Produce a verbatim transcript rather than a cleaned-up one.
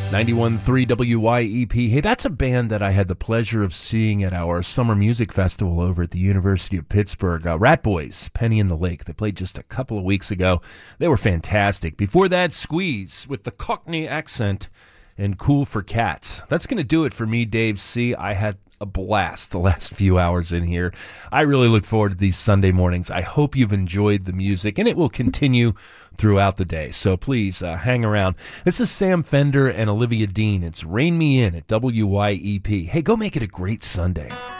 ninety-one point three W Y E P. Hey, that's a band that I had the pleasure of seeing at our summer music festival over at the University of Pittsburgh. Uh, Rat Boys, Penny in the Lake. They played just a couple of weeks ago. They were fantastic. Before that, Squeeze with the Cockney accent and Cool for Cats. That's going to do it for me, Dave C. I had a blast the last few hours in here. I really look forward to these Sunday mornings. I hope you've enjoyed the music, and it will continue throughout the day. So please uh, hang around. This is Sam Fender and Olivia Dean. It's Rain Me In at W Y E P. Hey, go make it a great Sunday.